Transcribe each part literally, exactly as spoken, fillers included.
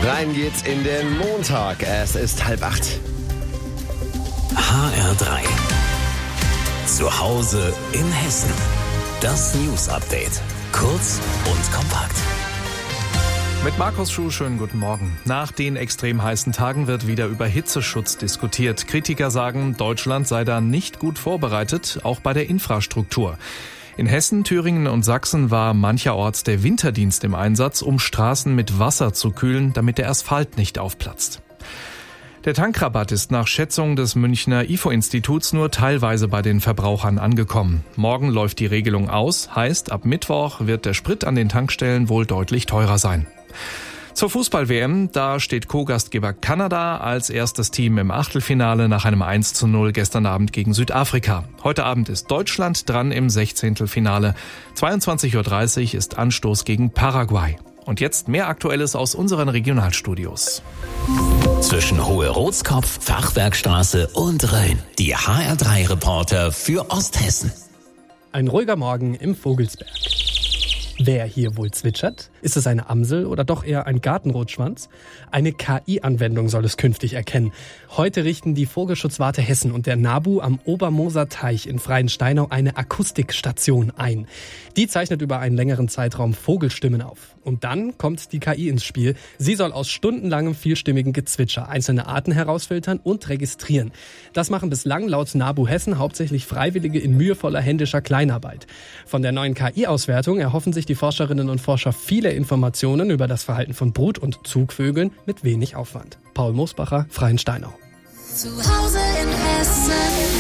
Rein geht's in den Montag. Es ist halb acht. H R drei. Zu Hause in Hessen. Das News Update. Kurz und kompakt. Mit Markus Schuh, schönen guten Morgen. Nach den extrem heißen Tagen wird wieder über Hitzeschutz diskutiert. Kritiker sagen, Deutschland sei da nicht gut vorbereitet, auch bei der Infrastruktur. In Hessen, Thüringen und Sachsen war mancherorts der Winterdienst im Einsatz, um Straßen mit Wasser zu kühlen, damit der Asphalt nicht aufplatzt. Der Tankrabatt ist nach Schätzung des Münchner I F O-Instituts nur teilweise bei den Verbrauchern angekommen. Morgen läuft die Regelung aus, heißt, ab Mittwoch wird der Sprit an den Tankstellen wohl deutlich teurer sein. Zur Fußball-W M, da steht Co-Gastgeber Kanada als erstes Team im Achtelfinale nach einem eins zu null gestern Abend gegen Südafrika. Heute Abend ist Deutschland dran im Sechzehntelfinale. zweiundzwanzig Uhr dreißig ist Anstoß gegen Paraguay. Und jetzt mehr Aktuelles aus unseren Regionalstudios. Zwischen Hohe-Rotskopf, Fachwerkstraße und Rhön. Die H R drei Reporter für Osthessen. Ein ruhiger Morgen im Vogelsberg. Wer hier wohl zwitschert? Ist es eine Amsel oder doch eher ein Gartenrotschwanz? Eine K I-Anwendung soll es künftig erkennen. Heute richten die Vogelschutzwarte Hessen und der NABU am Obermoser Teich in Freiensteinau eine Akustikstation ein. Die zeichnet über einen längeren Zeitraum Vogelstimmen auf. Und dann kommt die K I ins Spiel. Sie soll aus stundenlangem vielstimmigen Gezwitscher einzelne Arten herausfiltern und registrieren. Das machen bislang laut NABU Hessen hauptsächlich Freiwillige in mühevoller händischer Kleinarbeit. Von der neuen K I-Auswertung erhoffen sich die Forscherinnen und Forscher viele Informationen über das Verhalten von Brut- und Zugvögeln mit wenig Aufwand. Paul Mosbacher, Freiensteinau. Zu Hause in Hessen.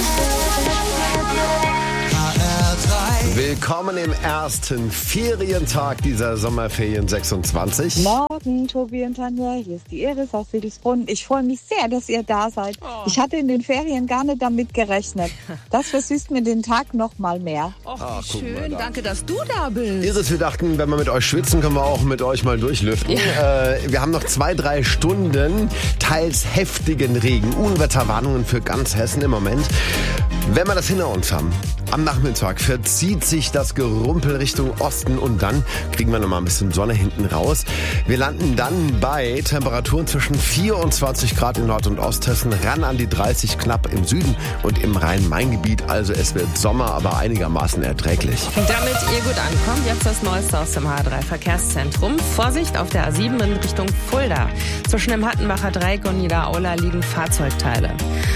Willkommen im ersten Ferientag dieser Sommerferien sechsundzwanzig. Morgen, Tobi und Tanja, hier ist die Iris aus Siedelsbrunn. Ich freue mich sehr, dass ihr da seid. Oh. Ich hatte in den Ferien gar nicht damit gerechnet. Das versüßt mir den Tag noch mal mehr. Och, Ah, wie guck mal schön. da. Danke, dass du da bist. Iris, wir dachten, wenn wir mit euch schwitzen, können wir auch mit euch mal durchlüften. Ja. Äh, wir haben noch zwei, drei Stunden teils heftigen Regen. Unwetterwarnungen für ganz Hessen im Moment. Wenn wir das hinter uns haben, am Nachmittag verzieht sich das Gerumpel Richtung Osten und dann kriegen wir noch mal ein bisschen Sonne hinten raus. Wir landen dann bei Temperaturen zwischen vierundzwanzig Grad in Nord- und Osthessen, ran an die dreißig knapp im Süden und im Rhein-Main-Gebiet. Also es wird Sommer, aber einigermaßen erträglich. Damit ihr gut ankommt, jetzt das Neueste aus dem H R drei Verkehrszentrum. Vorsicht auf der A sieben in Richtung Fulda. Zwischen dem Hattenbacher Dreieck und Niederaula liegen Fahrzeugteile.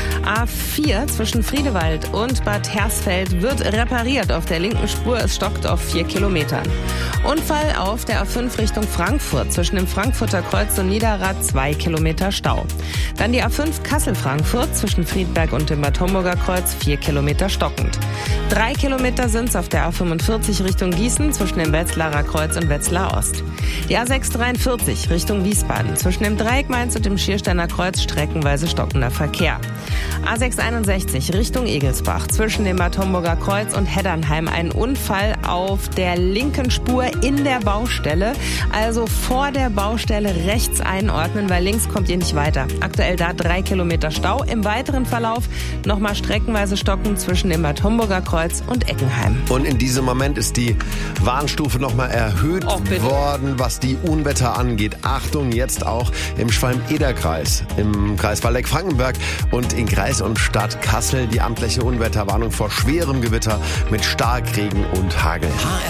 A vier zwischen Friedewald und Bad Hersfeld wird repariert auf der linken Spur. Es stockt auf vier Kilometern. Unfall auf der A fünf Richtung Frankfurt. Zwischen dem Frankfurter Kreuz und Niederrad zwei Kilometer Stau. Dann die A fünf Kassel-Frankfurt zwischen Friedberg und dem Bad Homburger Kreuz vier Kilometer stockend. Drei Kilometer sind's auf der A fünfundvierzig Richtung Gießen zwischen dem Wetzlarer Kreuz und Wetzlar Ost. Die A sechs dreiundvierzig Richtung Wiesbaden zwischen dem Dreieck Mainz und dem Schiersteiner Kreuz streckenweise stockender Verkehr. A sechs einundsechzig Richtung Egelsbach zwischen dem Bad Homburger Kreuz und Heddernheim ein Unfall auf der linken Spur in der Baustelle. Also vor der Baustelle rechts einordnen, weil links kommt ihr nicht weiter. Aktuell da drei Kilometer Stau. Im weiteren Verlauf nochmal streckenweise stocken zwischen dem Bad Homburger Kreuz und Eckenheim. Und in diesem Moment ist die Warnstufe nochmal erhöht Och, bitte. worden, was die Unwetter angeht. Achtung, jetzt auch im Schwalm-Eder-Kreis, im Kreis Waldeck-Frankenberg und in Kreis und Stadt Kassel die amtliche Unwetterwarnung vor schwerem Gewitter mit Starkregen und Hagel. H